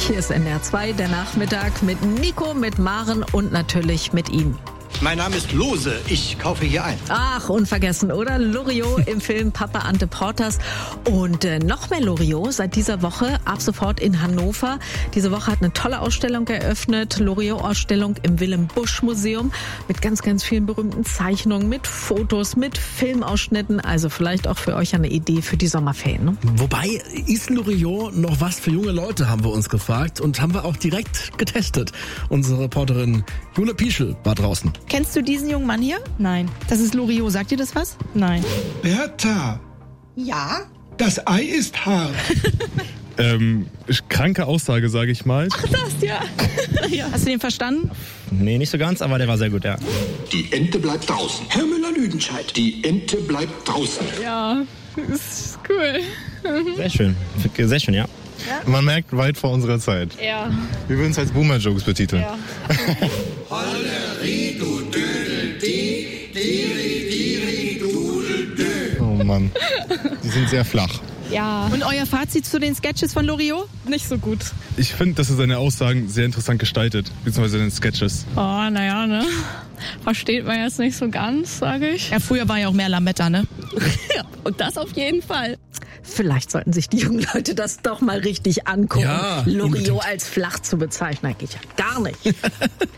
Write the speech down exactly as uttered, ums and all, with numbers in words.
Hier ist N D R zwei, der Nachmittag mit Nico, mit Maren und natürlich mit ihm. Mein Name ist Lose, ich kaufe hier ein. Ach, unvergessen, oder? Loriot im Film Papa Ante Porters. Und äh, noch mehr Loriot seit dieser Woche, ab sofort in Hannover. Diese Woche hat eine tolle Ausstellung eröffnet, Loriot-Ausstellung im Willem-Busch-Museum mit ganz, ganz vielen berühmten Zeichnungen, mit Fotos, mit Filmausschnitten. Also vielleicht auch für euch eine Idee für die Sommerferien. Ne? Wobei, ist Loriot noch was für junge Leute, haben wir uns gefragt und haben wir auch direkt getestet. Unsere Reporterin Jule Pieschel war draußen. Kennst du diesen jungen Mann hier? Nein. Das ist Loriot. Sagt dir das was? Nein. Bertha, Ja. das Ei ist hart. Ähm, kranke Aussage, sage ich mal. Ach, das, ja. ja. Hast du den verstanden? Nee, nicht so ganz, aber der war sehr gut, ja. Die Ente bleibt draußen. Herr Müller-Lüdenscheid, die Ente bleibt draußen. Ja, ist cool. Sehr schön. Sehr schön, ja. Man merkt, weit vor unserer Zeit. Ja. Wir würden es als Boomer-Jokes betiteln. Ja. Holleri, du Dödel, die, diri, diri, dudel, dö. Oh Mann, die sind sehr flach. Ja. Und euer Fazit zu den Sketches von Loriot? Nicht so gut. Ich finde, dass er seine Aussagen sehr interessant gestaltet, beziehungsweise seine Sketches. Oh, naja, ne? Versteht man jetzt nicht so ganz, sage ich. Ja, früher war ja auch mehr Lametta, ne? Ja, und das auf jeden Fall. Vielleicht sollten sich die jungen Leute das doch mal richtig angucken. Ja, Loriot unbedingt. als flach zu bezeichnen, geht ja gar nicht.